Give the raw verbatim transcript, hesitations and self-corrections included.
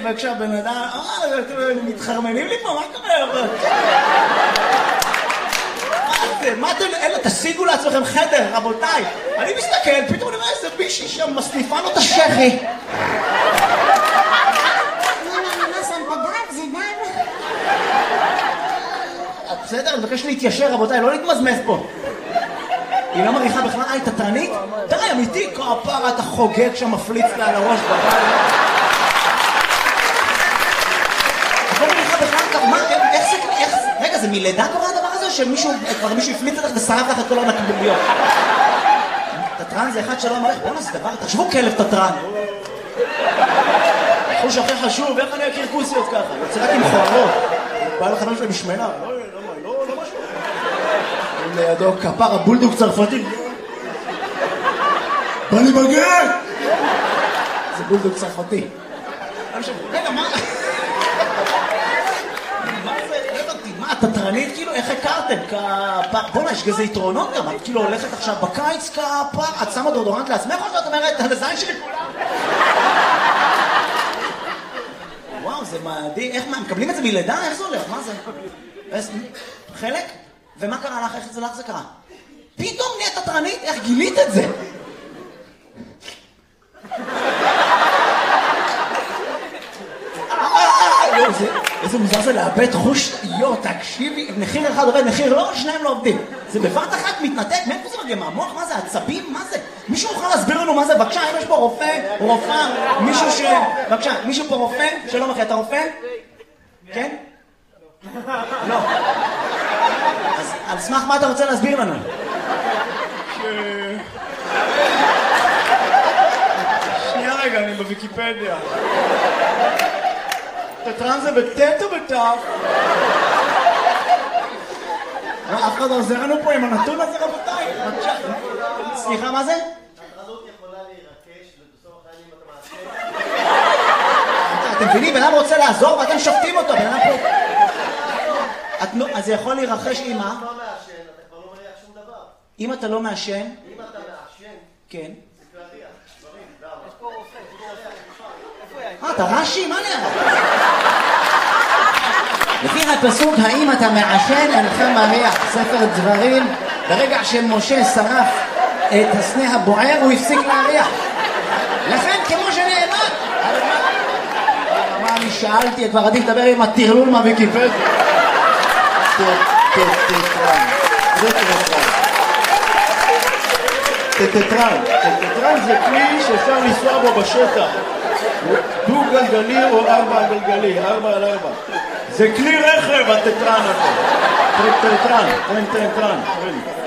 וכשהבן אדם, אה, אתם מתחרמנים לי פה, מה קורה? מה זה? מה אתם, אלה, תשיגו לעצמכם חדר, רבותיי. אני מסתכל, פתאום אני רואה איזה מישהי שם מסניפה לו את השכי. בסדר, אני מבקש להתיישר, רבותיי, לא להתמזמז פה. היא לא מריחה בכלל, אה, היא תתרנית? די, אמיתי, כפרה, אתה חוגג שם מפליץ לה על הראש בבית. את לא מריחה בכלל, מה, איך זה, איך זה, רגע, זה מלידה קורה הדבר הזה, שמישהו, כבר מישהו הפליץ לך ושרף לך את כל הנקביליות? תתרן זה אחד שלא מריח, בואו נעשה דבר, תחשבו כלב תתרן. חוש הכי חשוב, איך אני אכיר כוסיות ככה? יוצא רק עם חוערות. בא לחבר שלי משמנה. לידו כפר הבולדוג צרפתי. בא לי בגט! זה בולדוג צרפתי. רגע, מה? מה זה? לא הבנתי, מה, תתרנית כאילו? איך הכרתם? כפר... בוא'נה, יש כזה יתרונות גם. את כאילו הולכת עכשיו בקיץ כפר, את שמה דורדורנט לעצמך או שאת אומרת, על הזין שלי כולם? וואו, זה מדהים. איך מה, מקבלים את זה מלידה? איך זה הולך? מה זה? חלק? ומה קרה לך? איך זה לך זה קרה? פתאום נהיית תתרנית? איך גילית את זה? איזה מוזר זה לאבד חוש, יו, תקשיבי, מחיר אחד עובד, מחיר לא, שניים לא עובדים. זה בבת אחת מתנתק, מאיפה זה מגיע? מהמוח? מה זה? עצבים? מה זה? מישהו יכול להסביר לנו מה זה? בבקשה, אם יש פה רופא, רופאה, מישהו ש... בבקשה, מישהו פה רופא? שלום אחי, אתה רופא? כן? לא. אז על סמך מה אתה רוצה להסביר לנו? ש... שנייה רגע, אני בוויקיפדיה. תתרן זה בטט או בטף? אף אחד לא עוזר לנו פה עם הנתון הזה, רבותיי. סליחה, מה זה? התרנות יכולה להירקש ובסוף החיים אם אתה מעשה. אתם מבינים, בן אדם רוצה לעזור ואתם שופטים אותו, בן אדם פה... אז זה יכול להירחש עם מה? אם אתה לא מעשן, אתה כבר לא מריח שום דבר. אם אתה לא מעשן? אם אתה מעשן, כן. זה להריח. דברים, למה? יש פה רופא, זה להריח. אה, אתה רש"י? מה נראה? לפי הפסוק, האם אתה מעשן, אינך מריח. ספר דברים, ברגע שמשה שרף את הסנה הבוער, הוא הפסיק להריח. לכן, כמו שנאמר, מה אני שאלתי, כבר עדיף לדבר עם הטרלול מהוויקיפדיה. תתרן. זה תתרן. תתרן. תתרן זה כלי שאפשר לנסוע בו בשטח. דו גלגלי או ארבע גלגלי, ארבע על ארבע. זה כלי רכב, התתרן הזה. תתרן, תתרן, תתרן.